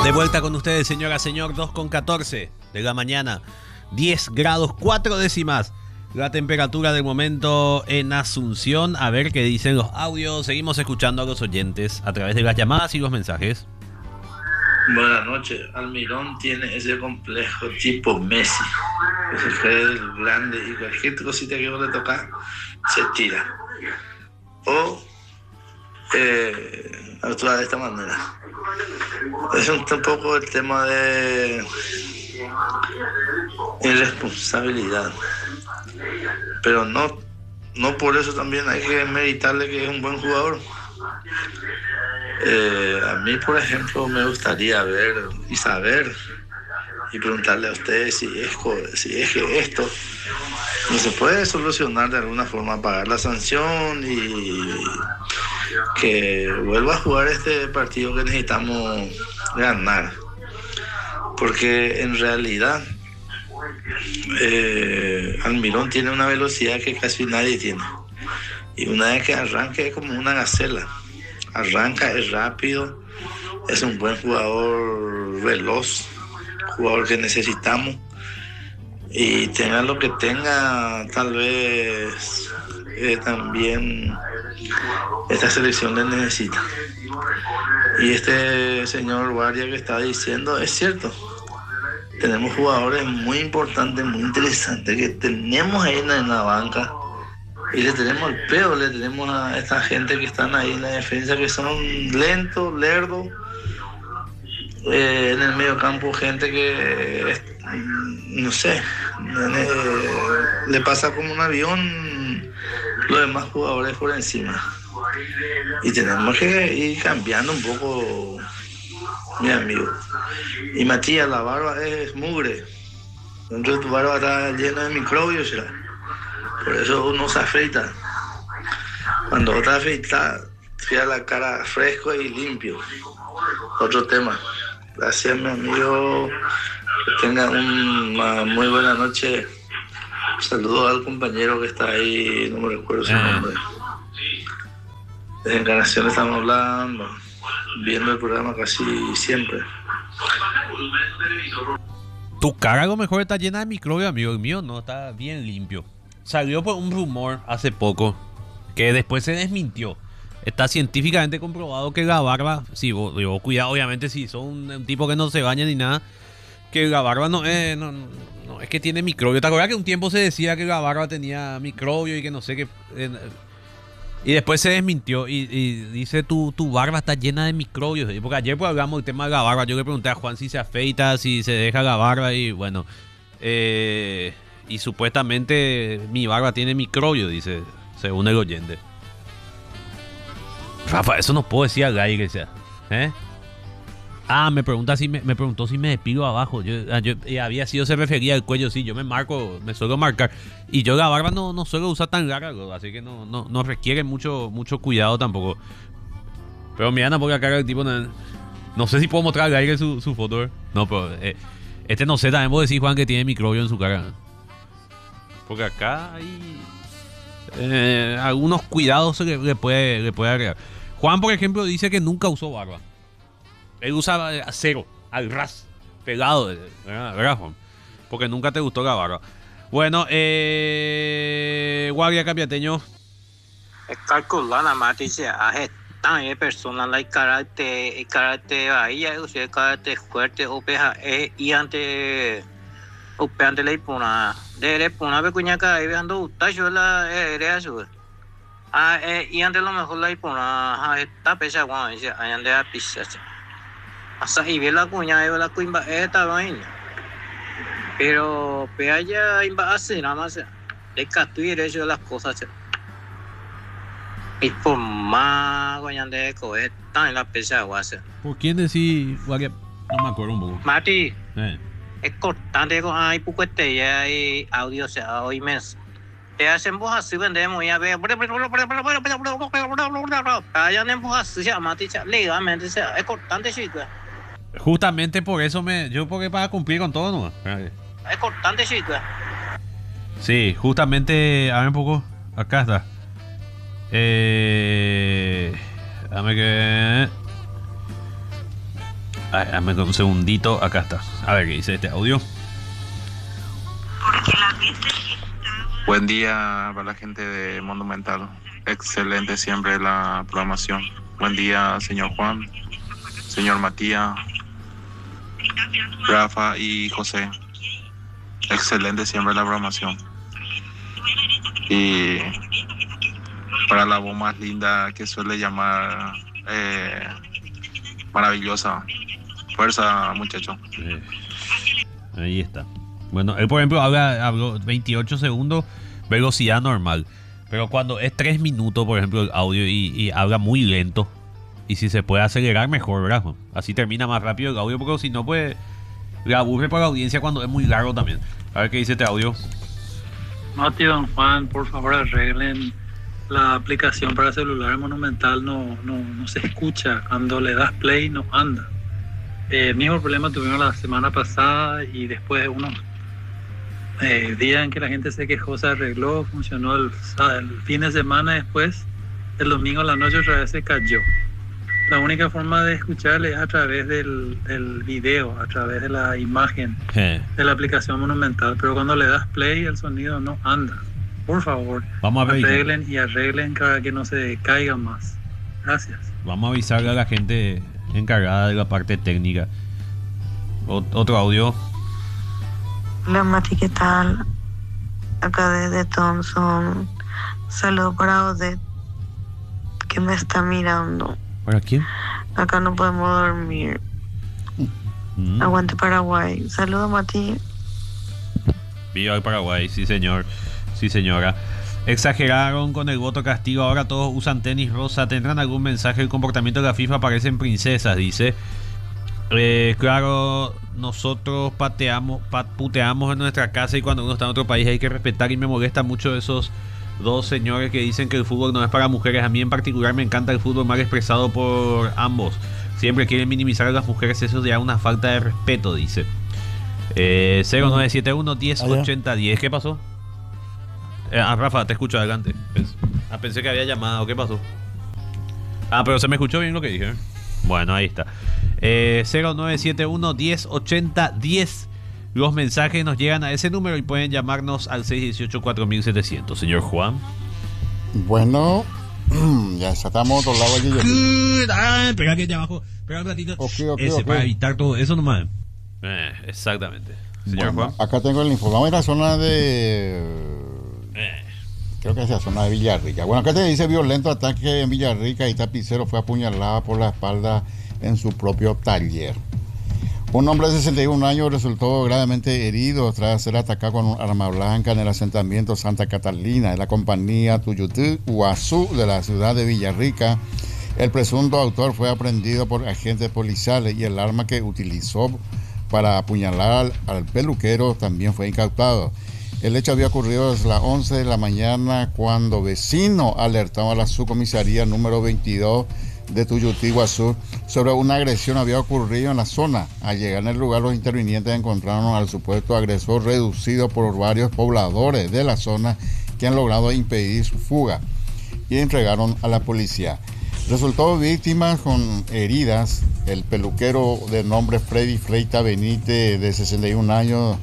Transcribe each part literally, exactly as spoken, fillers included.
De vuelta con ustedes, señora, señor, dos con catorce de la mañana, diez grados cuatro décimas. La temperatura del momento en Asunción. A ver qué dicen los audios. Seguimos escuchando a los oyentes a través de las llamadas y los mensajes. Buenas noches. Almirón tiene ese complejo tipo Messi. Que se cree el grande y cualquier cosita que vos le toca se tira. O eh, actúa de esta manera. Es un, un poco el tema de irresponsabilidad. Pero no, no por eso también hay que meritarle que es un buen jugador. Eh, a mí, por ejemplo, me gustaría ver y saber y preguntarle a ustedes si es, si es que esto no se puede solucionar de alguna forma, pagar la sanción y que vuelva a jugar este partido que necesitamos ganar. Porque en realidad eh, Almirón tiene una velocidad que casi nadie tiene. Y una vez que arranca es como una gacela. Arranca, es rápido, es un buen jugador veloz, jugador que necesitamos. Y tenga lo que tenga, tal vez eh, también esta selección le necesita. Y este señor Guardia que está diciendo es cierto. Tenemos jugadores muy importantes, muy interesantes que tenemos ahí en la banca. Y le tenemos el peor, le tenemos a esta gente que están ahí en la defensa, que son lentos, lerdos. Eh, en el medio campo, gente que, no sé, eh, le pasa como un avión los demás jugadores por encima. Y tenemos que ir cambiando un poco, mi amigo. Y Matías, la barba es mugre. Dentro de tu barba está llena de microbios, ¿será? Por eso uno se afeita. Cuando está afeitado, queda la cara fresco y limpio. Otro tema. Gracias, mi amigo. Que tengan una muy buena noche. Saludos al compañero que está ahí, no me recuerdo su nombre. De Encarnación estamos hablando, viendo el programa casi siempre. Tu cara a lo mejor está llena de microbios, amigo. El mío no, está bien limpio. Salió por un rumor hace poco que después se desmintió. Está científicamente comprobado que la barba, sí, vos, vos cuidado, obviamente, si son un, un tipo que no se baña ni nada, que la barba no es, no, no, no, es que tiene microbio. ¿Te acuerdas que un tiempo se decía que la barba tenía microbio y que no sé qué? Eh, y después se desmintió y, y dice tu, tu barba está llena de microbios. Porque ayer pues hablamos del tema de la barba. Yo le pregunté a Juan si se afeita, si se deja la barba y bueno. Eh, y supuestamente mi barba tiene microbios, dice, según el oyente. Rafa, eso no puedo decir al aire, ¿eh? Ah, me pregunta si me, me preguntó si me depilo abajo. Yo, yo y había sido, se refería al cuello, sí, yo me marco, me suelo marcar. Y yo la barba no, no suelo usar tan larga, así que no, no, no requiere mucho, mucho cuidado tampoco. Pero mira, no, porque acá el tipo no, no sé si puedo mostrar al aire su, su foto. No, pero eh, este no sé, también puedo decir, Juan, que tiene microbio en su cara. Porque acá hay eh, algunos cuidados que le puede, le puede agregar. Juan, por ejemplo, dice que nunca usó barba. Él usa cero, al ras, pegado, ¿verdad, ¿verdad, Juan? Porque nunca te gustó la barba. Bueno, eh, Guardia Capiateño. Calculando más, dice, hay personas like carácter, carácter ahí, el carácter fuerte, o peja, y ante, o peja ante la hipona, de la hipona, pecuña cara, y veando, utacho la era azul. Ah, y ante lo mejor la hipona, está pesa, Juan, dice, ahí ande a pisar. Hasta y ve la cuña, y la cuña, esta vaina. Pero, pero allá iba a hacer nada más, de catuir eso de las cosas. Y por más cuña de coger, tan la pesa de guasa. ¿Por quién decís, Guardia? No me acuerdo un poco. Mati, eh. es cortante con ay, pucuete, ya hay audio, o sea, hoy mes. Te hacen voz así, vendemos, ya ve. Allá en voz así, ya, Mati, legalmente, es cortante, chica. Justamente por eso me. Yo, porque para cumplir con todo, ¿no? Es cortante, chica. Sí, justamente. A ver un poco. Acá está. Eh. Dame que. Ah, dame un segundito, acá está. A ver qué dice este audio. Buen día para la gente de Monumental. Excelente siempre la programación. Buen día, señor Juan, señor Matías, Rafa y José. Excelente siempre la programación. Y para la voz más linda que suele llamar eh, maravillosa. Fuerza, muchacho. Eh, ahí está. Bueno, él por ejemplo habla, habló veintiocho segundos, velocidad normal. Pero cuando es tres minutos, por ejemplo, el audio y, y habla muy lento. Y si se puede acelerar, mejor, ¿verdad? Así termina más rápido el audio, porque si no, pues le aburre para la audiencia cuando es muy largo también. A ver qué dice este audio. Mati, don Juan, por favor arreglen la aplicación para celular Monumental. No, no, no se escucha. Cuando le das play, no anda. Eh, el mismo problema tuvimos la semana pasada y después de unos eh, días en que la gente se quejó, se arregló, funcionó el, el fin de semana. Después, el domingo a la noche otra vez se cayó. La única forma de escucharle es a través del, del video, a través de la imagen Eh, de la aplicación Monumental, pero cuando le das play el sonido no anda. Por favor, Vamos a ver. arreglen y arreglen para que no se caiga más. Gracias. Vamos a avisarle a la gente encargada de la parte técnica. Ot- otro audio. Hola Mati, ¿qué tal? Acá desde Thompson. Saludo para Odette, que me está mirando. ¿Para quién? Acá no podemos dormir. Mm. Aguante Paraguay. Saludo Mati. Viva el Paraguay, sí señor, sí señora. Exageraron con el voto castigo, ahora todos usan tenis rosa. ¿Tendrán algún mensaje? El comportamiento de la FIFA parecen princesas, dice. Eh, claro, nosotros pateamos, pat- puteamos en nuestra casa y cuando uno está en otro país hay que respetar, y me molesta mucho esos dos señores que dicen que el fútbol no es para mujeres. A mí en particular me encanta el fútbol mal expresado por ambos. Siempre quieren minimizar a las mujeres, eso es ya una falta de respeto, dice. Eh, cero nueve siete uno, diez ochenta, diez. ¿Qué pasó? Eh, ah, Rafa, te escucho, adelante. Es- ah, pensé que había llamado, ¿qué pasó? Ah, pero se me escuchó bien lo que dije. ¿eh? Bueno, ahí está. Eh, cero nueve siete uno, diez ochenta, diez. Los mensajes nos llegan a ese número y pueden llamarnos al seis uno ocho, cuatro mil setecientos. Señor Juan. Bueno, ya estamos a otro lado allí. Ah, espera que ya abajo. Espera un ratito. Ok, ok, Ese, ok. para evitar todo eso nomás. Eh, exactamente. Señor Bueno, Juan. acá tengo el informe. Vamos a ir a la zona de... Eh, Creo que es la zona de Villarrica. Bueno, acá te dice violento ataque en Villarrica y tapicero fue apuñalado por la espalda en su propio taller. Un hombre de sesenta y un años resultó gravemente herido tras ser atacado con un arma blanca en el asentamiento Santa Catalina, de la compañía Tuyutú Uazú de la ciudad de Villarrica. El presunto autor fue aprehendido por agentes policiales y el arma que utilizó para apuñalar al, al peluquero también fue incautado. El hecho había ocurrido desde las once de la mañana cuando vecinos alertaban a la subcomisaría número veintidós de Tuyutí, Guazú, sobre una agresión había ocurrido en la zona. Al llegar en el lugar, los intervinientes encontraron al supuesto agresor reducido por varios pobladores de la zona que han logrado impedir su fuga y entregaron a la policía. Resultó víctima con heridas el peluquero de nombre Freddy Freita Benítez, de sesenta y un años,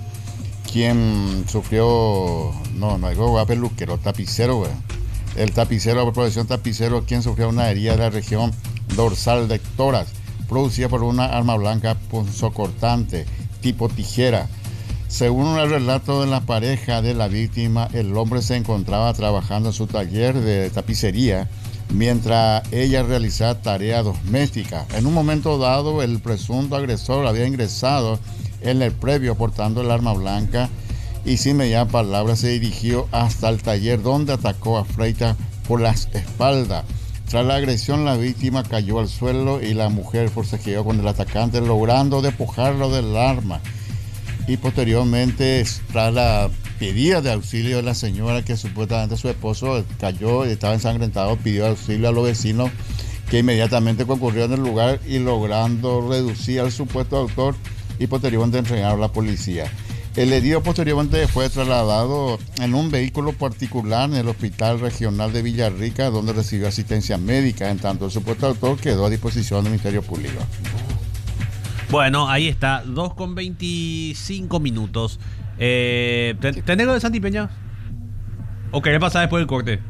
quien sufrió, no, no digo peluquero, tapicero, güey. El tapicero, por profesión tapicero, quien sufrió una herida de la región dorsal de tórax, producida por una arma blanca punzocortante, tipo tijera. Según el relato de la pareja de la víctima, el hombre se encontraba trabajando en su taller de tapicería mientras ella realizaba tareas domésticas. En un momento dado, el presunto agresor había ingresado en el previo portando el arma blanca y sin mediar palabras se dirigió hasta el taller, donde atacó a Freita por las espaldas. Tras la agresión, la víctima cayó al suelo y la mujer forcejeó con el atacante, logrando despojarlo del arma. Y posteriormente, tras la pedida de auxilio de la señora, que supuestamente su esposo cayó y estaba ensangrentado, pidió auxilio a los vecinos, que inmediatamente concurrieron al lugar y logrando reducir al supuesto autor y posteriormente entregaron a la policía. El herido posteriormente fue trasladado en un vehículo particular en el Hospital Regional de Villarrica, donde recibió asistencia médica, en tanto el supuesto autor quedó a disposición del Ministerio Público. Bueno, ahí está, dos con veinticinco minutos. Eh, ¿ten- ¿Tenés lo de Santi Peña? ¿O querés pasar después del corte?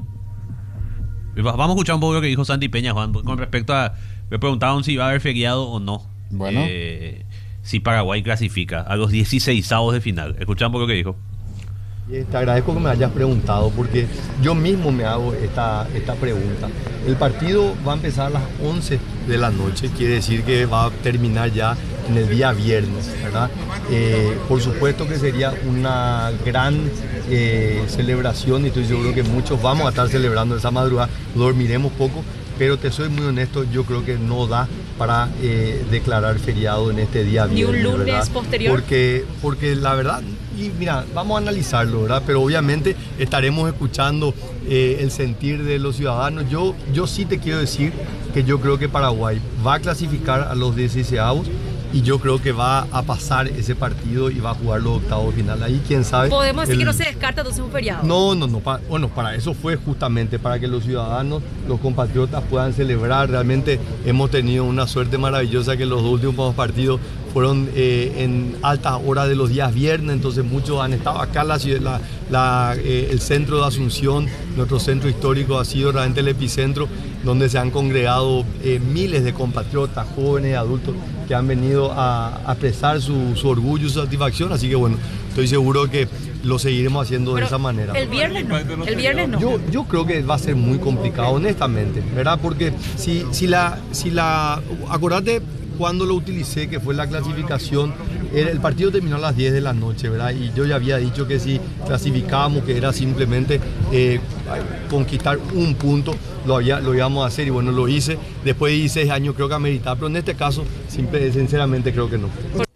Va- Vamos a escuchar un poco lo que dijo Santi Peña, Juan, con respecto a... Me preguntaban si iba a haber feriado o no. Bueno. Eh, si Paraguay clasifica a los dieciseisavos de final. Escuchamos un poco lo que dijo. Eh, Te agradezco que me hayas preguntado porque yo mismo me hago esta, esta pregunta. El partido va a empezar a las once de la noche, quiere decir que va a terminar ya en el día viernes, ¿verdad? Eh, por supuesto que sería una gran eh, celebración y estoy seguro que muchos vamos a estar celebrando esa madrugada, dormiremos poco, pero te soy muy honesto, yo creo que no da para eh, declarar feriado en este día Ni viernes, un lunes ¿verdad? posterior. Porque, porque la verdad, y mira, vamos a analizarlo, ¿verdad? Pero obviamente estaremos escuchando eh, el sentir de los ciudadanos. Yo, yo sí te quiero decir que yo creo que Paraguay va a clasificar a los dieciseisavos y yo creo que va a pasar ese partido y va a jugar los octavos de final. Ahí quién sabe. Podemos decir el- que no se descarta entonces un feriado. no, no, no. pa- bueno, para eso fue justamente para que los ciudadanos, los compatriotas puedan celebrar. Realmente hemos tenido una suerte maravillosa que los dos últimos partidos fueron eh, en altas horas de los días viernes, entonces muchos han estado acá. La, ciudad- la- la, eh, el centro de Asunción, nuestro centro histórico, ha sido realmente el epicentro donde se han congregado eh, miles de compatriotas, jóvenes, adultos, que han venido a, a expresar su, su orgullo y su satisfacción. Así que bueno, estoy seguro que lo seguiremos haciendo Pero de esa manera. el viernes no. El viernes no. Yo, yo creo que va a ser muy complicado, honestamente, ¿verdad? Porque si, si la, si la, acordate cuando lo utilicé, que fue la clasificación, era- el partido terminó a las diez de la noche, ¿verdad? Y yo ya había dicho que si clasificábamos, que era simplemente eh, conquistar un punto, lo, había, lo íbamos a hacer y bueno, lo hice. Después de dieciséis años creo que ameritaba, pero en este caso, simple- sinceramente creo que no.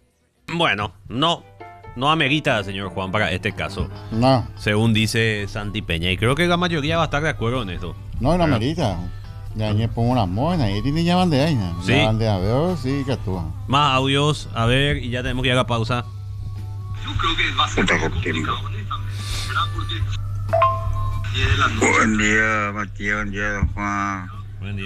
Bueno, no, no amerita, señor Juan, para este caso, No, según dice Santi Peña. Y creo que la mayoría va a estar de acuerdo en esto. no, no Ah. merita. Ya ni pongo una mona y tiene ya bandera. Sí. Ya bandera, veo, sí, que actúa. Más audios, a ver, y ya tenemos que ir a la pausa. Buen día, Matías, buen día, don Juan. Buen día.